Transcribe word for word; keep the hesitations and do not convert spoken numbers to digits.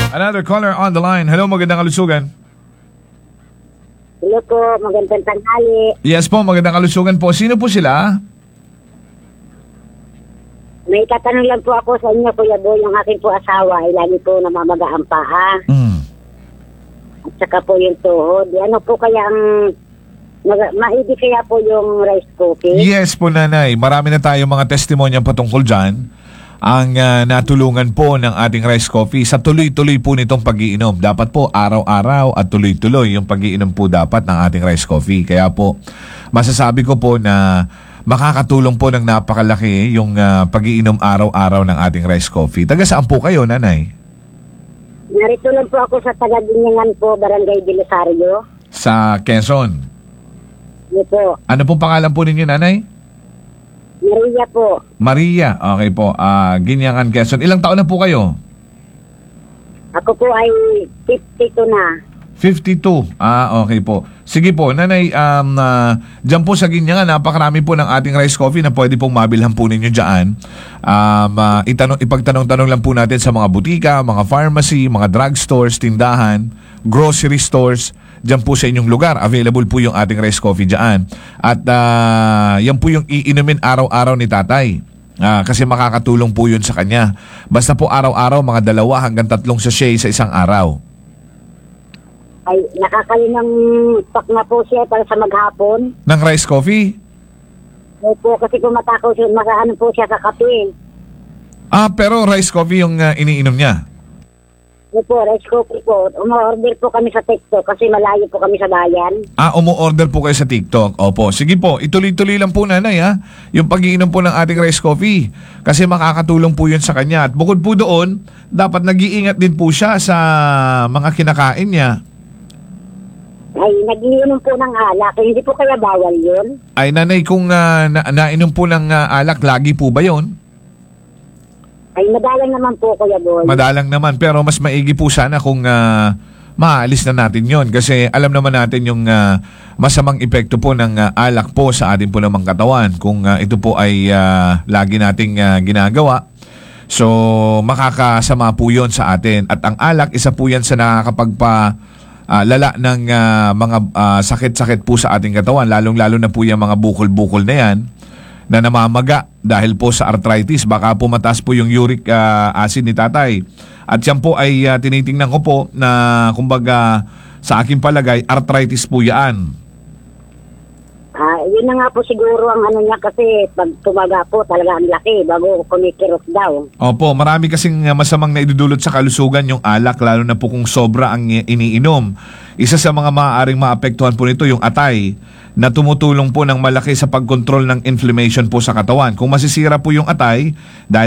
Another caller on the line. Hello, magandang kalusugan. Hello po, magandang tanghali. Yes po, magandang kalusugan po. Sino po sila? May tatanong lang po ako sa inyo, Kuya Boy. Yung aking po asawa ay lagi po namamaga ang paa. Mm. At saka po yung tuhod. Ano po kaya ang... Mag- maigi kaya po yung rice coffee? Yes po, nanay. Marami na tayong mga testimonyang patungkol dyan. Ang uh, natulungan po ng ating rice coffee sa tuloy-tuloy po nitong pag-iinom. Dapat po araw-araw at tuloy-tuloy yung pag-iinom po dapat ng ating rice coffee. Kaya po, masasabi ko po na makakatulong po ng napakalaki yung uh, pag-iinom araw-araw ng ating rice coffee. Taga saan po kayo, nanay? Narito lang po ako sa Taga-Ginyangan po, Barangay Belisario. Sa Quezon. Ano po? Ano pong pangalan po ninyo, nanay? Maria po. Maria. Okay po. Uh, Ginyangan, Quezon. Ilang taon na po kayo? Ako po ay fifty-two na. fifty-two. Ah, okay po. Sige po, nanay, um, uh, dyan po sa Ginyangan, napakarami po ng ating rice coffee na pwede pong mabilhan po ninyo dyan. Um, uh, itanong, ipagtanong-tanong lang po natin sa mga butika, mga pharmacy, mga drugstores, tindahan, grocery stores, dyan po sa inyong lugar. Available po yung ating rice coffee dyan. At uh, yan po yung iinumin araw-araw ni tatay. Uh, kasi makakatulong po yun sa kanya. Basta po araw-araw, mga dalawa hanggang tatlong sachet sa isang araw. Ay, nakakalinang pak na po siya para sa maghapon. Ng rice coffee? Opo, kasi pumatakaw siya, mag-ano po siya sa kape. Ah, pero rice coffee yung uh, iniinom niya? Opo, rice coffee po. Umorder po kami sa TikTok kasi malayo po kami sa bayan. Ah, umu-order po kayo sa TikTok. Opo. Sige po, ituloy-tuloy lang po, nanay, ha? Yung pag-iinom po ng ating rice coffee. Kasi makakatulong po yun sa kanya. At bukod po doon, dapat nag-iingat din po siya sa mga kinakain niya. Ay, nag-iinom po ng alak. Hindi po kaya bawal yun? Ay, nanay, kung uh, na- nainom po ng uh, alak, lagi po ba yun? Ay, madalang naman po, Kuya Boy. Madalang naman, pero mas maigi po sana kung uh, maalis na natin yon. Kasi alam naman natin yung uh, masamang epekto po ng uh, alak po sa ating po namang katawan. Kung uh, ito po ay uh, lagi nating uh, ginagawa, so makakasama po yon sa atin. At ang alak, isa po yan sa nakakapagpa... Uh, lala ng uh, mga uh, sakit-sakit po sa ating katawan, lalong-lalo na po yung mga bukol-bukol na yan na namamaga dahil po sa arthritis. Baka po mataas po yung uric uh, acid ni tatay. At yan po ay uh, tinitingnan ko po na kumbaga sa aking palagay, arthritis po yan. Ah, yun na nga po siguro ang ano niya kasi pag tumaga po talaga ang laki bago kumikirot daw. Opo, marami kasing uh, masamang naidudulot sa kalusugan yung alak, lalo na po kung sobra ang iniinom. Isa sa mga maaaring maapektuhan po nito yung atay na tumutulong po ng malaki sa pagkontrol ng inflammation po sa katawan. Kung masisira po yung atay dahil